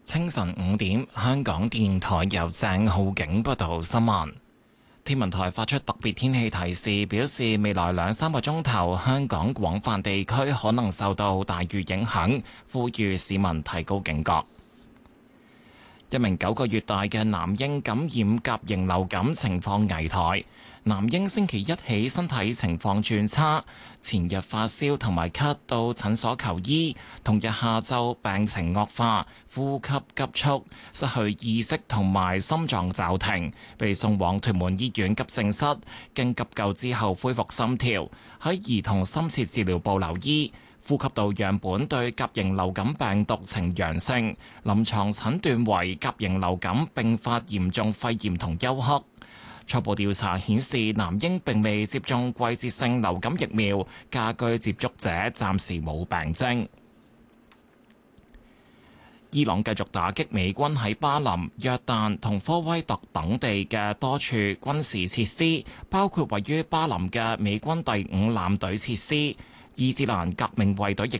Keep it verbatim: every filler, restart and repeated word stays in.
清晨五點，香港電台由鄭浩景報道新聞。天文台發出特別天氣提示，表示未來兩三個鐘頭，香港廣泛地區可能受到大雨影響，呼籲市民提高警覺。一名九個月大嘅男嬰感染甲型流感，情況危殆。男嬰星期一起身體情況轉差，前日發燒同埋咳，到診所求醫，同日下晝病情惡化，呼吸急促，失去意識同埋心臟驟停，被送往屯門醫院急症室，經急救之後恢復心跳，喺兒童深切治療部留醫。呼吸道樣本對甲型流感病毒呈陽性，臨床診斷為甲型流感併發嚴重肺炎同休克。初步調查顯示，男嬰並未接種季節性流感疫苗，家居接觸者暫時冇病徵。伊朗繼續打擊美軍喺巴林、約旦同科威特等地嘅多處軍事設施，包括位於巴林嘅美軍第五艦隊設施。伊斯蘭革命衛隊亦